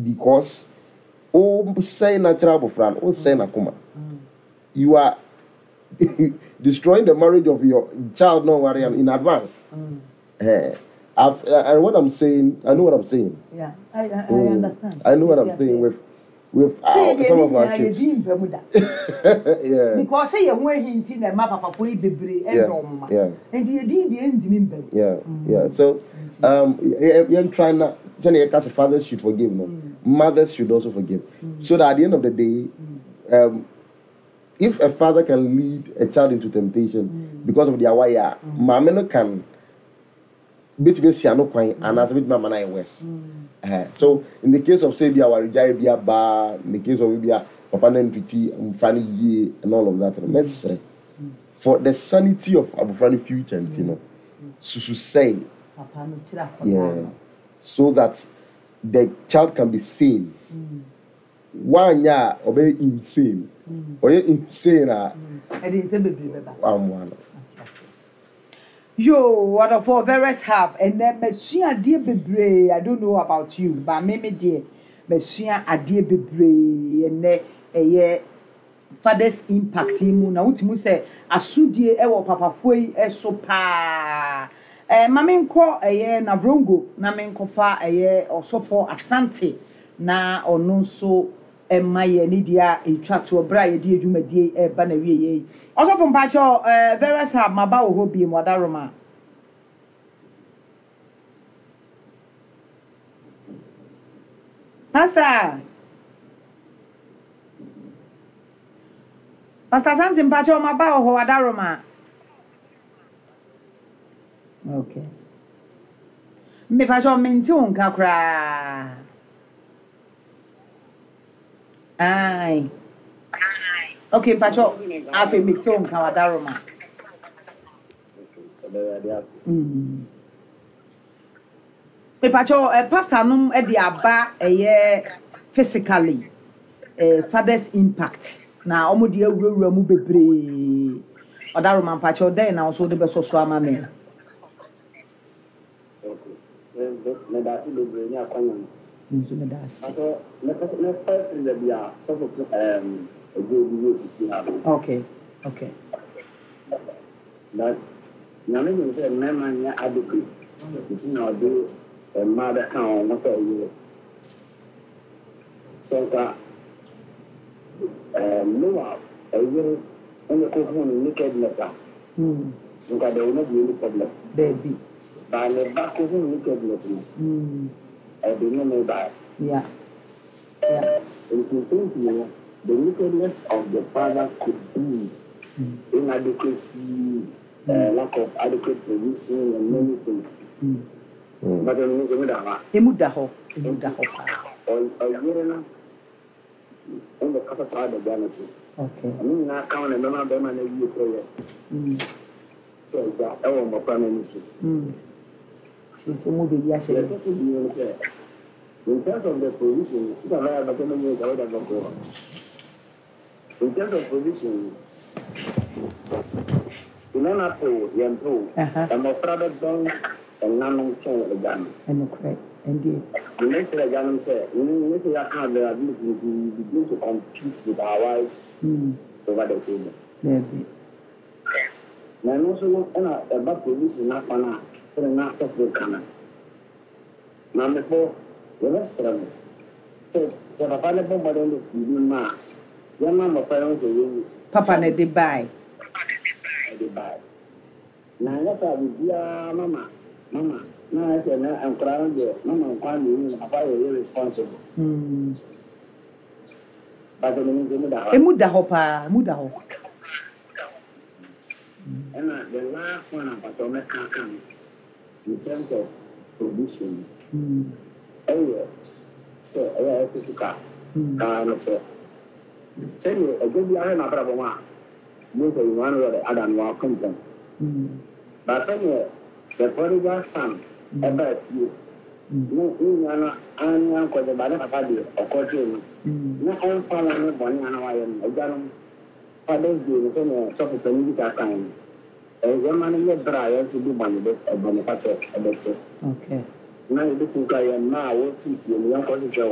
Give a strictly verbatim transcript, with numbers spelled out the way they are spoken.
because oh say natural friend, oh say nakuma. You are destroying the marriage of your child, no worry, in advance. Mm. Uh, I've, uh, and what I'm saying, I know what I'm saying. Yeah, I, I, I mm. understand. I know what I'm yeah, saying yeah. with with our, some of our kids. Yeah. Because say you want hinting that my papa for be brave and yeah. yeah. And you did the end in Yeah, yeah. So um, you're trying to say a father should forgive, no. Mm. Mothers should also forgive, mm. so that at the end of the day, um. if a father can lead a child into temptation mm. because of their wire, mm. no can bit be no coin and as bit mama worse. So in the case of say be our be a bar, in the case of be a papa nantiti funny ye and all of that, mm. necessary mm. for the sanity of Abufrani future, mm. you know, so to say, yeah, so that the child can be seen. Mm. One year obey insane. Mm. Or insane. I didn't say baby. I'm one. Yo, what of all various have and then Messiah dear baby. I don't know about you, but maybe dear Messiah a dear baby and a year father's impact in now to say as soon dear ever papa foi a so pa. Eh, Mamin call a year Navrongo, Namin Kofa a year or so for Asante na or non so. My Nidia a chat to a bride, dear Jumadi, a banner. Also from Pacho, uh, various have my bow hobby in Wadaroma. Pastor Pastor something Pacho, my bow, Wadaroma. Okay. Me Pacho Minton Kakra. Aye. Okay, Pacho. Afi miton kawadaroma. Mm. Me Pacho, a pastor num e di aba eye physically. Eh father's impact. Na omo di awurawura mu bebre. Odaroma Pacho den na so de beso so ama me. Okay. Me da si bebre ni akwanya. Nzu me da si. So, me me first in the bia, so um Okay, okay. But now me say me man ya adequate. It's not do a mother count not for you. So that um no a year only go home nakedness. Hmm. Because there will not be any problem. There be. But the back of home nakedness. Hmm. I don't know that. Yeah. Yeah. And to think you know, the wickedness of the father could be mm. inadequacy, mm. uh, lack of adequate provision, and many things. Mm. Mm. But then, Mister Mudaha, Emudaho, Emudaho, or a year in the upper side of Genesis. Okay. I mean, I count and don't them and you prayer. So, that I want my prime minister. She's a movie, yes, yes. In terms of the provision, if I have a ten years, I would have gone. In terms of provision, in an apple, young pro, and my father done and none change again. And correct, indeed. The next thing I said, we say I can't have ability to begin to compete with our wives mm. over the table. Maybe. Now, also, about provision, not for now, for the not for Canada. Now, before. Yes, sir. So, so the father bomb on the ma. Your mamma finds a Papa ne de buy. De buy. Now, yes, I will dear mamma. Mamma. Now, I said, I'm crying there. Mamma, I'm crying. I'm irresponsible. Hmm. But the means in the Mudahopa, Mudaho. And the last one about Omeka in terms of provision. Hmm. Oh, so I have physical. Can say, tell you, a good year and a bravo. Most of one or the other one from them. But say, the prodigal son, about you. No, you are an uncle, the banana party, or coaching. No, I'm following one and I am a gun. Father's day, the same sort of political kind. A woman in your dryer to do one bit of manufacture. Okay. Now you think I am now, what is your young